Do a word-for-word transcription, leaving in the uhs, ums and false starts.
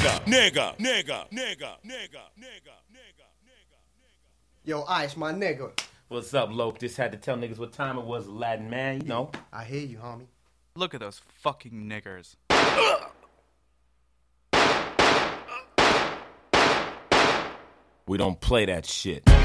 nigga, nigga, nigga, nigga, nigga, nigga, nigga. Yo, Ice, my nigga. What's up, Loke? Just had to tell niggas what time it was, Latin man, you know. I hear you, homie. Look at those fucking niggers. We don't play that shit.